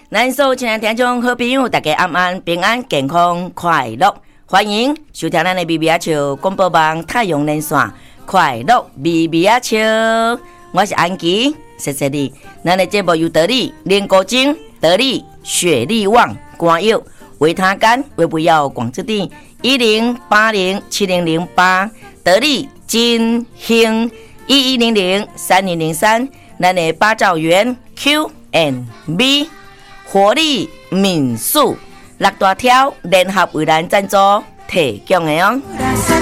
咱所有亲爱的听众好朋友，大家晚安，平安健康快乐，欢迎收听咱的咪咪仔笑广播网太阳连线，快乐咪咪仔笑，我是安琪，谢谢你。咱的节目由得力莲果精、得力雪力旺、肝药、维他甘、维补药、广之地10807008，得力金兴11003003，咱的八兆元 Q&B。活力民宿6大条联合为咱赞助提供的哦。